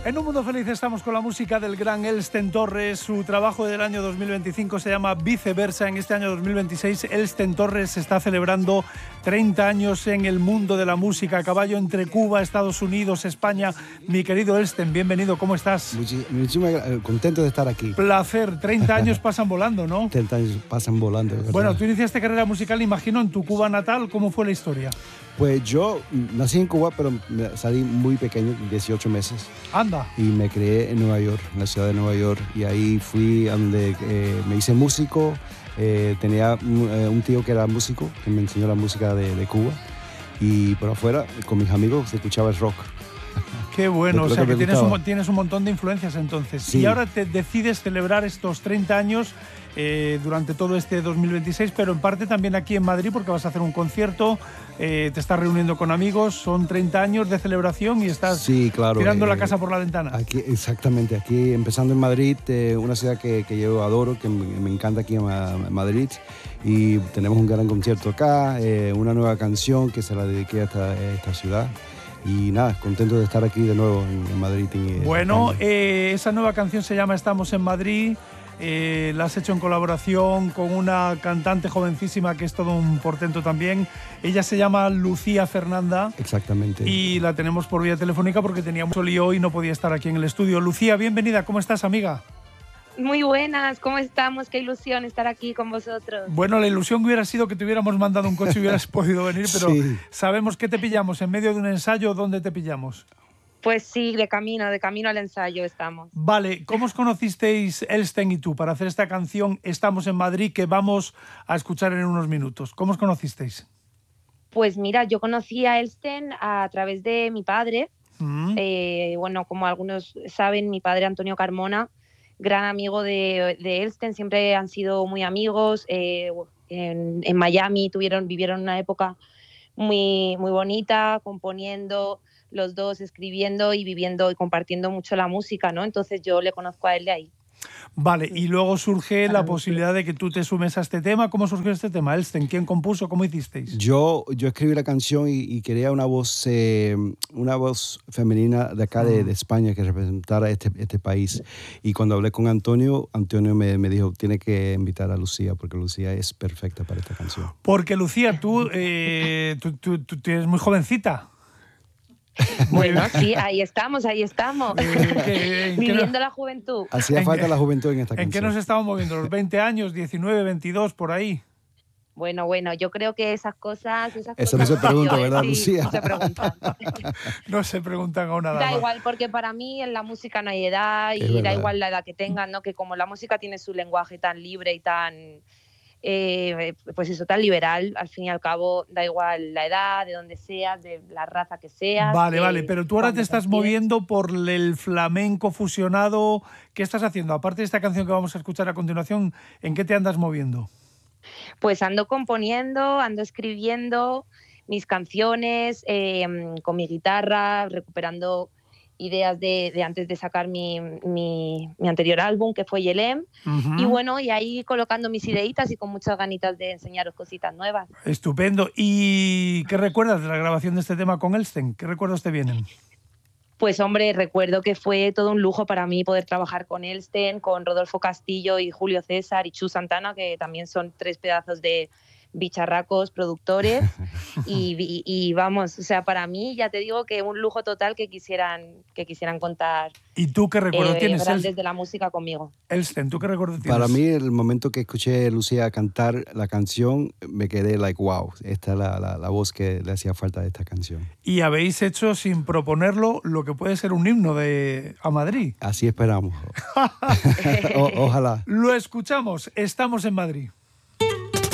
En Un Mundo Feliz estamos con la música del gran Elsten Torres. Su trabajo del año 2025 se llama Viceversa. En este año 2026, Elsten Torres está celebrando 30 años en el mundo de la música, a caballo entre Cuba, Estados Unidos, España. Mi querido Elsten, bienvenido, ¿cómo estás? Muchísimo contento de estar aquí. Placer, 30 años pasan volando, ¿no? 30 años pasan volando, ¿verdad? Bueno, tú iniciaste carrera musical, imagino, en tu Cuba natal. ¿Cómo fue la historia? Pues yo nací en Cuba, pero salí muy pequeño, 18 meses. Anda. Y me crié en Nueva York, en la ciudad de Nueva York. Y ahí fui a donde me hice músico. Tenía un tío que era músico, que me enseñó la música de Cuba. Y por afuera, con mis amigos, se escuchaba el rock. Qué bueno, o sea que tienes un montón de influencias entonces. Sí. Y ahora te decides celebrar estos 30 años durante todo este 2026, pero en parte también aquí en Madrid, porque vas a hacer un concierto, te estás reuniendo con amigos, son 30 años de celebración y estás tirando la casa por la ventana. Aquí, exactamente, aquí empezando en Madrid, una ciudad que yo adoro, que me encanta aquí en Madrid, y tenemos un gran concierto acá, una nueva canción que se la dediqué a esta ciudad. Y nada, contento de estar aquí de nuevo en Madrid. Bueno, esa nueva canción se llama Estamos en Madrid. La has hecho en colaboración con una cantante jovencísima que es todo un portento también. Ella se llama Lucía Fernanda. Exactamente. Y la tenemos por vía telefónica porque tenía mucho lío y no podía estar aquí en el estudio. Lucía, bienvenida. ¿Cómo estás, amiga? Muy buenas, ¿cómo estamos? Qué ilusión estar aquí con vosotros. Bueno, la ilusión hubiera sido que te hubiéramos mandado un coche y hubieras podido venir, pero sí. Sabemos que te pillamos en medio de un ensayo. ¿Dónde te pillamos? Pues sí, de camino al ensayo estamos. Vale, ¿cómo os conocisteis Elsten y tú para hacer esta canción Estamos en Madrid, que vamos a escuchar en unos minutos? ¿Cómo os conocisteis? Pues mira, yo conocí a Elsten a través de mi padre. Bueno, como algunos saben, mi padre Antonio Carmona, gran amigo de Elsten, siempre han sido muy amigos. En Miami vivieron una época muy, muy bonita, componiendo los dos, escribiendo y viviendo y compartiendo mucho la música, ¿no? Entonces yo le conozco a él de ahí. Vale, y luego surge la posibilidad de que tú te sumes a este tema. ¿Cómo surgió este tema, Elsten? ¿Quién compuso? ¿Cómo hicisteis? Yo escribí la canción y quería una voz femenina de acá de España que representara este país. Y cuando hablé con Antonio me dijo, tiene que invitar a Lucía porque Lucía es perfecta para esta canción. Porque Lucía, tú eres muy jovencita. Bueno, sí, ahí estamos. Viviendo la juventud. Hacía falta la juventud en esta canción. ¿En qué nos estamos moviendo? ¿Los 20 años, 19, 22, por ahí? Bueno, yo creo que esas cosas Eso no se pregunta, ¿verdad, sí, Lucía? No se preguntan. No se preguntan a una dama. Da igual, porque para mí en la música no hay edad y da igual la edad que tengan, ¿no? Que como la música tiene su lenguaje tan libre y tan... pues eso, tan liberal, al fin y al cabo da igual la edad, de donde seas, de la raza que seas. Vale, pero tú ahora te estás moviendo por el flamenco fusionado. ¿Qué estás haciendo? Aparte de esta canción que vamos a escuchar a continuación, ¿en qué te andas moviendo? Pues ando componiendo, ando escribiendo mis canciones con mi guitarra, recuperando ideas de antes de sacar mi anterior álbum, que fue Yelem. Y bueno, y ahí colocando mis ideitas y con muchas ganitas de enseñaros cositas nuevas. Estupendo. ¿Y qué recuerdas de la grabación de este tema con Elsten? ¿Qué recuerdos te vienen? Pues hombre, recuerdo que fue todo un lujo para mí poder trabajar con Elsten, con Rodolfo Castillo y Julio César y Chu Santana, que también son tres pedazos de bicharracos, productores, y vamos, o sea, para mí ya te digo que un lujo total que quisieran contar. ¿Y tú qué recuerdo tienes? Grandes de la música conmigo. Elsten, ¿tú qué recuerdo tienes? Para mí, el momento que escuché a Lucía cantar la canción, me quedé like, wow, esta es la voz que le hacía falta a esta canción. Y habéis hecho, sin proponerlo, lo que puede ser un himno a Madrid. Así esperamos. Ojalá. Lo escuchamos, Estamos en Madrid.